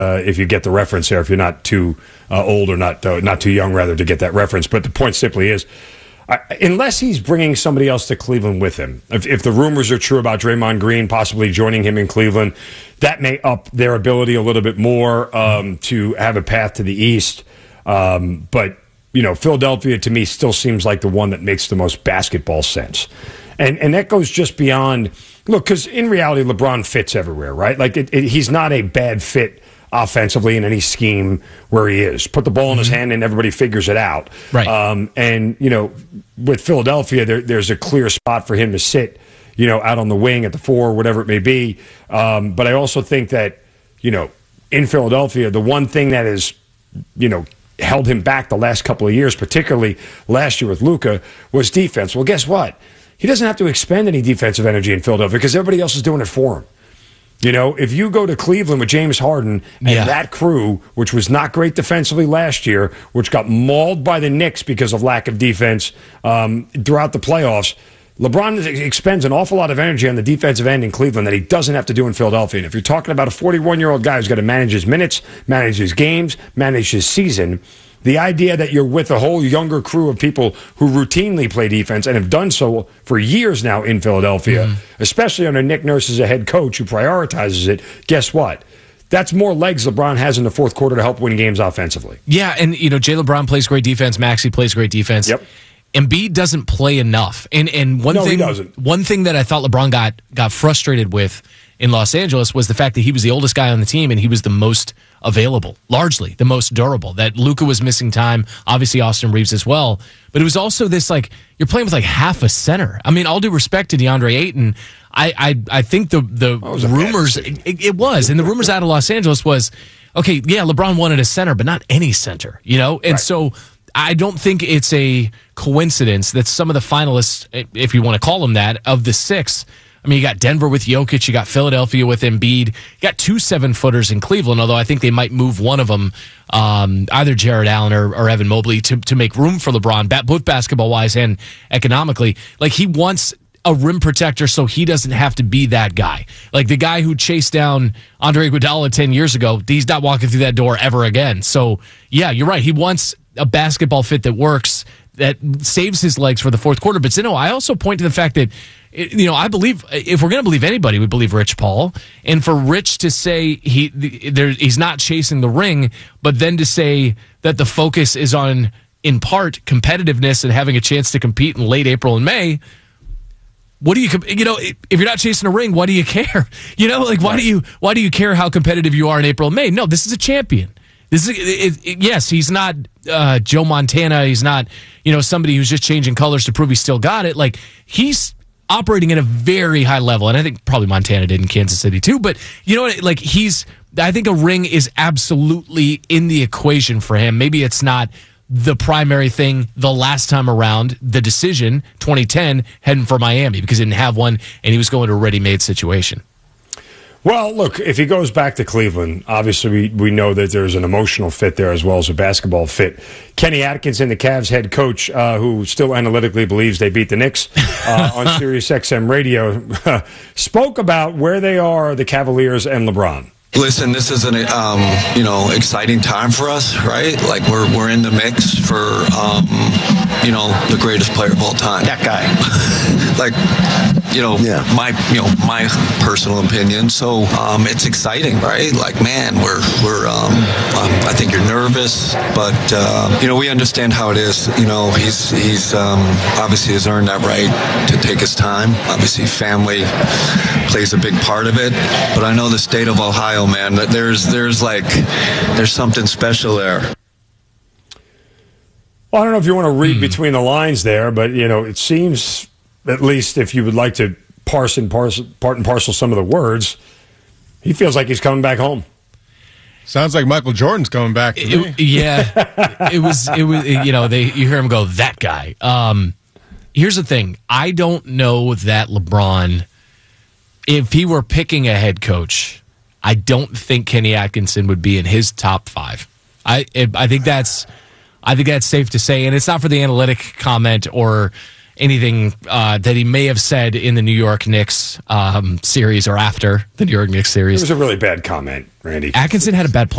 if you get the reference there, if you're not too old or not too young, rather, to get that reference. But the point simply is, unless he's bringing somebody else to Cleveland with him, if the rumors are true about Draymond Green possibly joining him in Cleveland, that may up their ability a little bit more to have a path to the East. But, Philadelphia to me still seems like the one that makes the most basketball sense. And that goes just beyond, look, because in reality, LeBron fits everywhere, right? Like, he's not a bad fit offensively in any scheme where he is. Put the ball in his hand and everybody figures it out. Right. And, with Philadelphia, there's a clear spot for him to sit, out on the wing at the 4, whatever it may be. But I also think that, in Philadelphia, the one thing that is, held him back the last couple of years, particularly last year with Luka, was defense. Well, guess what? He doesn't have to expend any defensive energy in Philadelphia because everybody else is doing it for him. If you go to Cleveland with James Harden and that crew, which was not great defensively last year, which got mauled by the Knicks because of lack of defense throughout the playoffs, LeBron expends an awful lot of energy on the defensive end in Cleveland that he doesn't have to do in Philadelphia. And if you're talking about a 41-year-old guy who's got to manage his minutes, manage his games, manage his season, the idea that you're with a whole younger crew of people who routinely play defense and have done so for years now in Philadelphia, especially under Nick Nurse as a head coach who prioritizes it, guess what? That's more legs LeBron has in the fourth quarter to help win games offensively. Yeah, and Jay LeBron plays great defense. Maxey plays great defense. Yep. Embiid doesn't play enough. And he doesn't. One thing that I thought LeBron got frustrated with in Los Angeles was the fact that he was the oldest guy on the team and he was the most available, largely the most durable. That Luka was missing time, obviously Austin Reeves as well. But it was also this, you're playing with half a center. I mean, all due respect to DeAndre Ayton, I think the rumors, it was, and the rumors out of Los Angeles was, okay, yeah, LeBron wanted a center, but not any center, And right. so I don't think it's a coincidence that some of the finalists, if you want to call them that, of the 6, I mean, you got Denver with Jokic, you got Philadelphia with Embiid, you got 2 7-footers in Cleveland, although I think they might move one of them, either Jared Allen or Evan Mobley, to make room for LeBron, both basketball-wise and economically. He wants a rim protector so he doesn't have to be that guy. The guy who chased down Andre Iguodala 10 years ago, he's not walking through that door ever again. So, yeah, you're right. He wants a basketball fit that works, that saves his legs for the fourth quarter. But, I also point to the fact that, I believe, if we're going to believe anybody, we believe Rich Paul. And for Rich to say he's not chasing the ring, but then to say that the focus is on, in part, competitiveness and having a chance to compete in late April and May, what do you, if you're not chasing a ring, why do you care? Why do you care how competitive you are in April and May? No, this is a champion. This is yes, he's not Joe Montana. He's not somebody who's just changing colors to prove he still got it. He's operating at a very high level, and I think probably Montana did in Kansas City too. But I think a ring is absolutely in the equation for him. Maybe it's not the primary thing the last time around, the decision, 2010, heading for Miami because he didn't have one and he was going to a ready-made situation. Well, look, if he goes back to Cleveland, obviously we know that there's an emotional fit there as well as a basketball fit. Kenny Atkinson, the Cavs head coach, who still analytically believes they beat the Knicks on Sirius XM radio, spoke about where they are, the Cavaliers and LeBron. Listen, this is an exciting time for us, right? We're in the mix for the greatest player of all time. That guy. My personal opinion. So it's exciting, right? I think you're nervous, but we understand how it is. He's obviously has earned that right to take his time. Obviously, family plays a big part of it, but I know the state of Ohio, man, that there's something special there. Well, I don't know if you want to read between the lines there, but it seems, at least if you would like to part and parcel some of the words, he feels like he's coming back home. Sounds like Michael Jordan's coming back. It was. You hear him go, that guy. Here's the thing. I don't know that LeBron, if he were picking a head coach, I don't think Kenny Atkinson would be in his top 5. I think that's safe to say, and it's not for the analytic comment or anything that he may have said in the New York Knicks series or after the New York Knicks series. It was a really bad comment, Randy. Atkinson had a bad